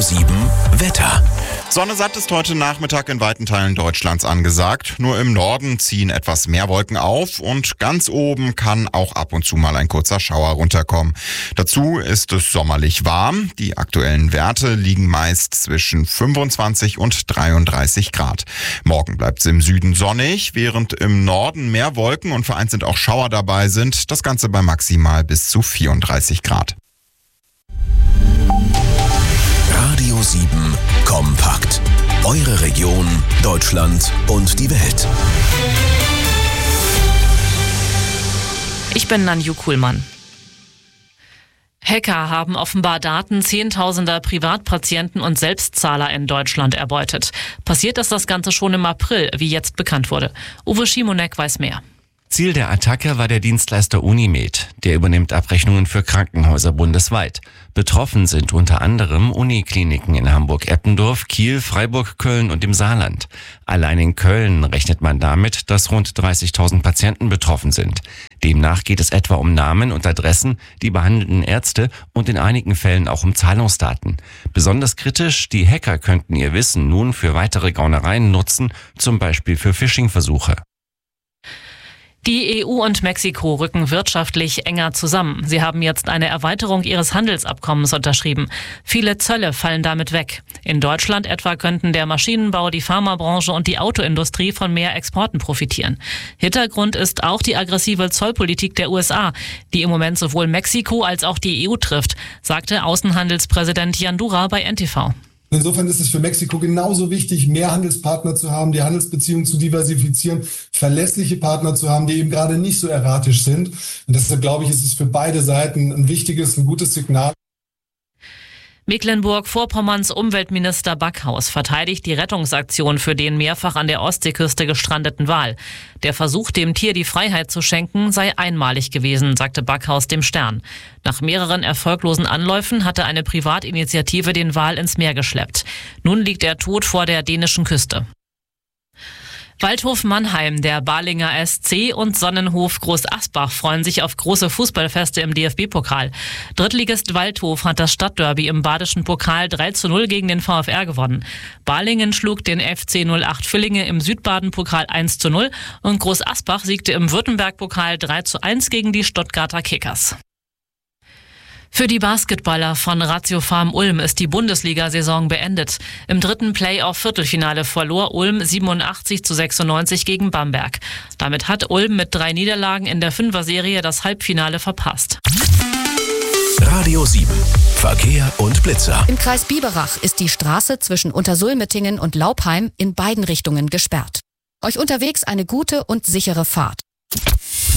7 Wetter. Sonne satt ist heute Nachmittag in weiten Teilen Deutschlands angesagt. Nur im Norden ziehen etwas mehr Wolken auf und ganz oben kann auch ab und zu mal ein kurzer Schauer runterkommen. Dazu ist es sommerlich warm. Die aktuellen Werte liegen meist zwischen 25 und 33 Grad. Morgen bleibt es im Süden sonnig, während im Norden mehr Wolken und vereinzelt auch Schauer dabei sind. Das Ganze bei maximal bis zu 34 Grad. Radio 7 kompakt. Eure Region, Deutschland und die Welt. Ich bin Nanju Kuhlmann. Hacker haben offenbar Daten Zehntausender Privatpatienten und Selbstzahler in Deutschland erbeutet. Passiert ist das Ganze schon im April, wie jetzt bekannt wurde. Uwe Schimonek weiß mehr. Ziel der Attacke war der Dienstleister Unimed. Der übernimmt Abrechnungen für Krankenhäuser bundesweit. Betroffen sind unter anderem Unikliniken in Hamburg-Eppendorf, Kiel, Freiburg, Köln und im Saarland. Allein in Köln rechnet man damit, dass rund 30.000 Patienten betroffen sind. Demnach geht es etwa um Namen und Adressen, die behandelnden Ärzte und in einigen Fällen auch um Zahlungsdaten. Besonders kritisch, die Hacker könnten ihr Wissen nun für weitere Gaunereien nutzen, zum Beispiel für Phishing-Versuche. Die EU und Mexiko rücken wirtschaftlich enger zusammen. Sie haben jetzt eine Erweiterung ihres Handelsabkommens unterschrieben. Viele Zölle fallen damit weg. In Deutschland etwa könnten der Maschinenbau, die Pharmabranche und die Autoindustrie von mehr Exporten profitieren. Hintergrund ist auch die aggressive Zollpolitik der USA, die im Moment sowohl Mexiko als auch die EU trifft, sagte Außenhandelspräsident Jan Dura bei NTV. Insofern ist es für Mexiko genauso wichtig, mehr Handelspartner zu haben, die Handelsbeziehungen zu diversifizieren, verlässliche Partner zu haben, die eben gerade nicht so erratisch sind. Und deshalb glaube ich, ist es für beide Seiten ein wichtiges, ein gutes Signal. Mecklenburg-Vorpommerns Umweltminister Backhaus verteidigt die Rettungsaktion für den mehrfach an der Ostseeküste gestrandeten Wal. Der Versuch, dem Tier die Freiheit zu schenken, sei einmalig gewesen, sagte Backhaus dem Stern. Nach mehreren erfolglosen Anläufen hatte eine Privatinitiative den Wal ins Meer geschleppt. Nun liegt er tot vor der dänischen Küste. Waldhof Mannheim, der Balinger SC und Sonnenhof Groß Asbach freuen sich auf große Fußballfeste im DFB-Pokal. Drittligist Waldhof hat das Stadtderby im badischen Pokal 3:0 gegen den VfR gewonnen. Balingen schlug den FC 08 Vüllinge im Südbaden-Pokal 1:0 und Groß Asbach siegte im Württemberg-Pokal 3:1 gegen die Stuttgarter Kickers. Für die Basketballer von Ratio Farm Ulm ist die Bundesliga-Saison beendet. Im dritten Play-off-Viertelfinale verlor Ulm 87:96 gegen Bamberg. Damit hat Ulm mit 3 Niederlagen in der Fünfer-Serie das Halbfinale verpasst. Radio 7 Verkehr und Blitzer. Im Kreis Biberach ist die Straße zwischen Untersulmettingen und Laupheim in beiden Richtungen gesperrt. Euch unterwegs eine gute und sichere Fahrt.